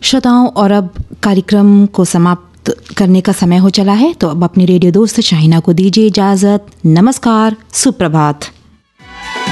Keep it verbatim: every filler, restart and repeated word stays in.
श्रोताओं, और अब कार्यक्रम को समाप्त करने का समय हो चला है, तो अब अपने रेडियो दोस्त शाहिना को दीजिए इजाज़त। नमस्कार, सुप्रभात।